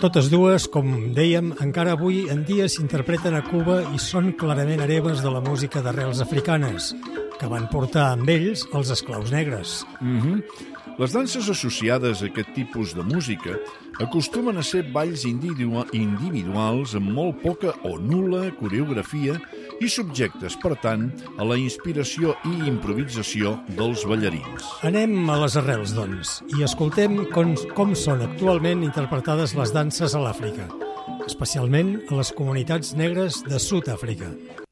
Totes dues, com dèiem, encara avui en dia s'interpreten a Cuba i són clarament hereves de la música d'arrels africanes, que van portar amb ells els esclaus negres. Les danses associades a aquest tipus de música acostumen a ser balls individuals amb molt poca o nul·la coreografia i subjectes, per tant, a la inspiració i improvisació dels ballarins. Anem a les arrels, doncs, i escoltem com són actualment interpretades les danses a l'Àfrica, especialment a les comunitats negres de Sud-àfrica.